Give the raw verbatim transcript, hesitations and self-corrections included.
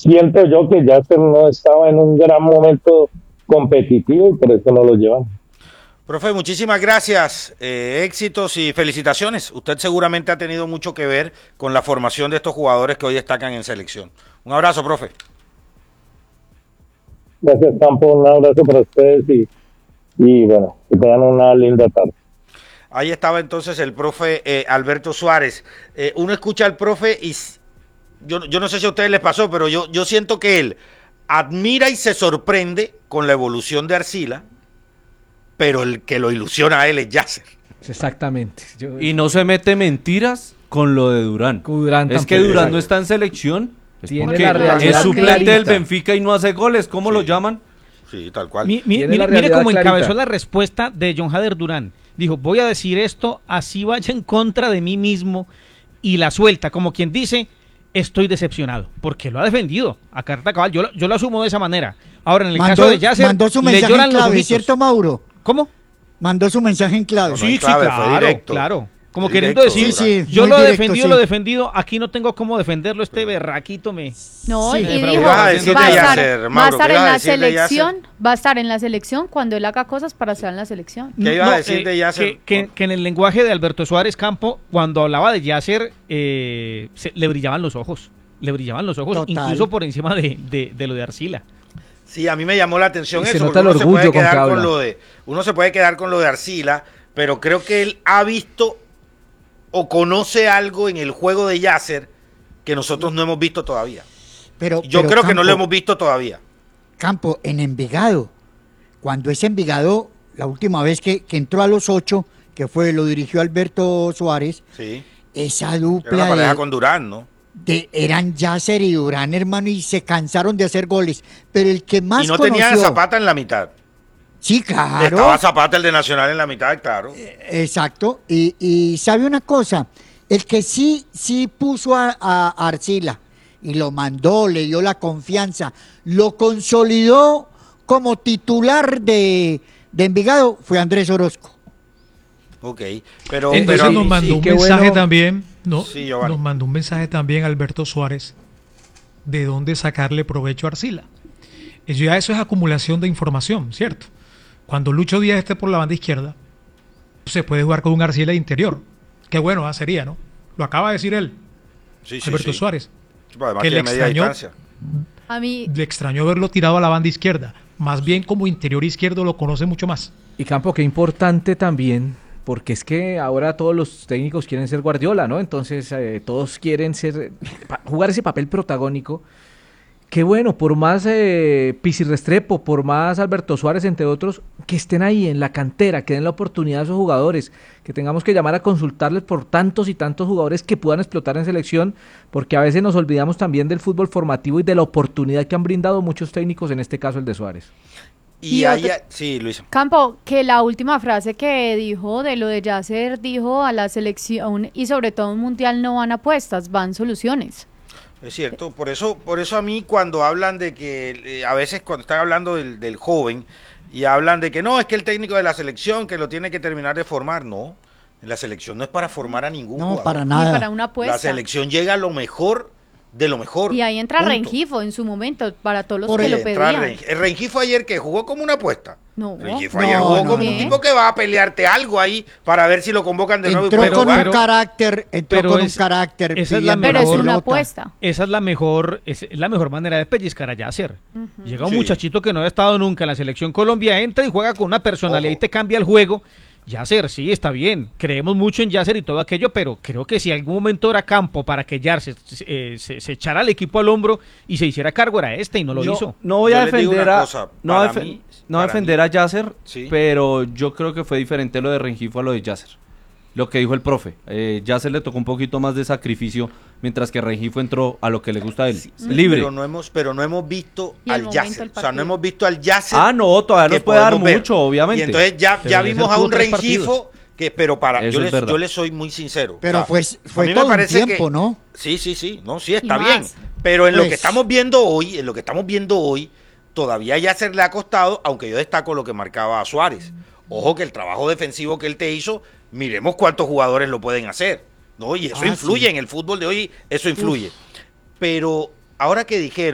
siento yo que Yasser no estaba en un gran momento competitivo y por eso no lo llevan. Profe, muchísimas gracias, eh, éxitos y felicitaciones. Usted seguramente ha tenido mucho que ver con la formación de estos jugadores que hoy destacan en selección. Un abrazo, profe. Gracias, Campo, un abrazo para ustedes y, y bueno, que tengan una linda tarde. Ahí estaba entonces el profe eh, Alberto Suárez. Eh, uno escucha al profe y yo, yo no sé si a ustedes les pasó, pero yo, yo siento que él admira y se sorprende con la evolución de Arcila, pero el que lo ilusiona a él es Yasser. Exactamente. Yo... Y no se mete mentiras con lo de Durán. Durán es que Durán no está en selección. Es Tiene la es suplente clarita. del Benfica y no hace goles. ¿Cómo sí. lo llaman? Sí, tal cual. Mi, mi, mire, mire cómo encabezó la respuesta de John Hader Durán. Dijo, voy a decir esto, así vaya en contra de mí mismo, y la suelta, como quien dice, estoy decepcionado, porque lo ha defendido a carta cabal. Yo, yo lo asumo de esa manera. Ahora, en el mandó, caso de Yasser, mandó su le mensaje lloran en clave, los ¿cierto, Mauro? ¿Cómo? Mandó su mensaje en clave. No, no, sí, en clave, sí, claro, claro. Como directo, queriendo decir, sí, sí, yo lo he directo, defendido, sí. lo he defendido, aquí no tengo cómo defenderlo, este berraquito me... No, sí, y me dijo, va a, va a decir estar, Yasser, Mauro, va a estar en a la decir de selección, va a estar en la selección cuando él haga cosas para estar en la selección. ¿Qué iba no, a decir eh, de Yasser? Que, que, que en el lenguaje de Alberto Suárez Campo, cuando hablaba de Yasser, eh, se, le brillaban los ojos, le brillaban los ojos, Total. incluso por encima de, de, de lo de Arcila. Sí, a mí me llamó la atención y eso. Se nota el uno orgullo se puede quedar con, con lo de, uno se puede quedar con lo de Arcila, pero creo que él ha visto o conoce algo en el juego de Yasser que nosotros no hemos visto todavía. Pero, Yo pero creo Campo, que no lo hemos visto todavía. Campo, en Envigado, cuando es Envigado, la última vez que, que entró a los ocho, que fue, lo dirigió Alberto Suárez, Sí. esa Era dupla una pareja de, con Durán, ¿no? de- eran Yasser y Durán, hermano, y se cansaron de hacer goles. Pero el que más Y no conoció... tenían a Zapata en la mitad. Sí, claro. Estaba Zapata, el de Nacional, en la mitad, claro. Exacto. Y, y sabe una cosa, el que sí, sí puso a, a Arcila y lo mandó, le dio la confianza, lo consolidó como titular de, de Envigado, fue Andrés Orozco. Ok, pero... Entonces pero nos mandó sí, un qué mensaje bueno. también, ¿no? Sí, Giovanni. Nos mandó un mensaje también Alberto Suárez de dónde sacarle provecho a Arcila. Eso ya eso es acumulación de información, ¿cierto? Cuando Lucho Díaz esté por la banda izquierda, se puede jugar con un Arcila de interior. Qué bueno ah, sería, ¿no? Lo acaba de decir él, sí, sí, Alberto sí. Suárez. Sí, además que tiene le media extrañó. distancia. A mí, Le extrañó verlo tirado a la banda izquierda. Más bien como interior izquierdo lo conoce mucho más. Y Campo, qué importante también, porque es que ahora todos los técnicos quieren ser Guardiola, ¿no? Entonces eh, todos quieren ser pa- jugar ese papel protagónico. Qué bueno, por más eh, Pizzi Restrepo, por más Alberto Suárez, entre otros, que estén ahí en la cantera, que den la oportunidad a esos jugadores, que tengamos que llamar a consultarles por tantos y tantos jugadores que puedan explotar en selección, porque a veces nos olvidamos también del fútbol formativo y de la oportunidad que han brindado muchos técnicos, en este caso el de Suárez. Y, Y ahí, otra- sí, Luisa. Campo, que la última frase que dijo de lo de Yasser, dijo a la selección y sobre todo un mundial no van apuestas, van soluciones. Es cierto, por eso, por eso a mí cuando hablan de que, eh, a veces cuando están hablando del, del joven y hablan de que no, es que el técnico de la selección que lo tiene que terminar de formar, no, la selección no es para formar a ningún No, jugador. para Ni nada. para una La apuesta. selección llega a lo mejor de lo mejor. Y ahí entra Punto. Rengifo en su momento, para todos los Por que ahí lo Entra pedían. Ren- El Rengifo ayer que jugó como una apuesta. No, Rengifo No, ayer jugó no, como no. un tipo que va a pelearte algo ahí para ver si lo convocan de nuevo. y Entró puede con jugar. un pero- carácter, entró pero con es- un carácter. esa es la pidiendo pero es mejor una pelota. apuesta. Esa es la mejor, es, es la mejor manera de pellizcar a Yasser. Llega un Sí. muchachito que no ha estado nunca en la selección Colombia, entra y juega con una personalidad Ojo. y te cambia el juego. Yasser, sí, está bien. Creemos mucho en Yasser y todo aquello, pero creo que si algún momento era campo para que Yasser eh, se, se echara al equipo al hombro y se hiciera cargo era este y no lo yo hizo. no voy Yo a les digo defender una a cosa, no, a para defen- mí- no a para defender mí- a Yasser, Sí. pero yo creo que fue diferente lo de Rengifo a lo de Yasser. Lo que dijo el profe, eh, Yasser le tocó un poquito más de sacrificio, mientras que Rengifo entró a lo que le gusta a él, Sí, libre. Pero no hemos, pero no hemos visto Y el al momento Yasser. del O sea, no partido. hemos visto al Yasser. Ah, no, todavía que nos puede dar podemos ver. mucho, obviamente. Y entonces ya, Pero ya Yasser vimos a tuvo un tres Rengifo que, pero para, Eso yo es les, verdad. yo les soy muy sincero. Pero O sea, fue, a fue mí me todo un parece tiempo, que- ¿no? Sí, sí, sí, no, sí, está Y bien. más. Pero en lo Pues- que estamos viendo hoy, en lo que estamos viendo hoy, todavía Yasser le ha costado, aunque yo destaco lo que marcaba a Suárez. Ojo que el trabajo defensivo que él te hizo, miremos cuántos jugadores lo pueden hacer, ¿no? Y eso Ah, influye sí. en el fútbol de hoy, eso influye. Pero ahora que dijeron